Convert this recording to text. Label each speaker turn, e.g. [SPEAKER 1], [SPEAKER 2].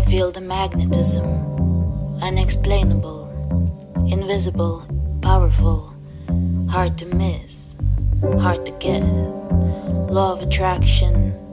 [SPEAKER 1] Feel the magnetism, unexplainable, invisible, powerful, hard to miss, hard to get. Law of attraction,